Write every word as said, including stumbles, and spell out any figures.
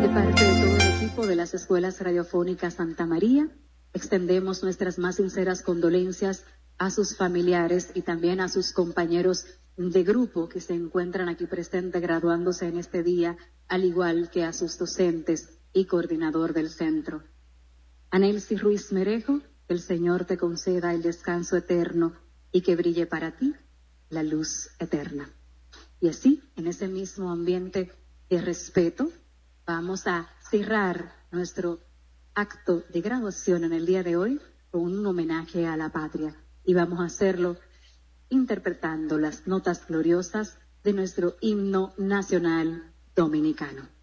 parte de todo el equipo de las Escuelas Radiofónicas Santa María, extendemos nuestras más sinceras condolencias a sus familiares y también a sus compañeros de grupo que se encuentran aquí presentes graduándose en este día, al igual que a sus docentes y coordinador del centro. A Nelcy Ruiz Merejo, que el Señor te conceda el descanso eterno y que brille para ti la luz eterna. Y así, en ese mismo ambiente de respeto, vamos a cerrar nuestro acto de graduación en el día de hoy con un homenaje a la patria. Y vamos a hacerlo interpretando las notas gloriosas de nuestro himno nacional dominicano.